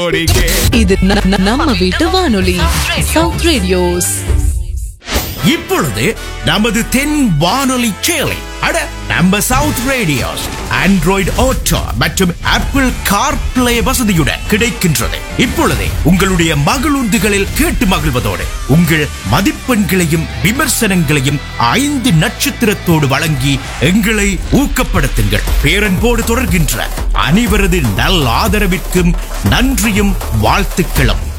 இது நம்ம வீட்டு வானொலி சவுத் ரேடியோஸ். இப்பொழுது நமது தென் வானொலி சேலை அட நம்ம சவுத் ரேடியோஸ் ஆண்ட்ராய்டு ஆட்டோ மற்றும் ஆப்பிள் கார்பிளே வசதியுடன் கிடைக்கின்றது. இப்பொழுதே உங்களுடைய மகிழுந்துகளில் கேட்டு மகிழ்வதோடு உங்கள் மதிப்பெண்களையும் விமர்சனங்களையும் 5 நட்சத்திரத்தோடு வழங்கி எங்களை ஊக்கப்படுத்துங்கள். பேரன்போடு தொடர்கின்ற அனைவரது நல் ஆதரவிற்கும் நன்றியும் வாழ்த்துக்களும்.